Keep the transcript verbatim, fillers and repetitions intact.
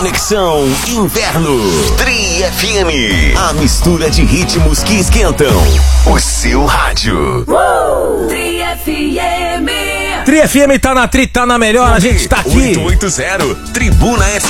Conexão Inverno. Tri F M. A mistura de ritmos que esquentam o seu rádio. Uh! Tri F M. Tri F M tá na Tri, tá na melhor, a gente tá aqui. oito oito zero, Tribuna F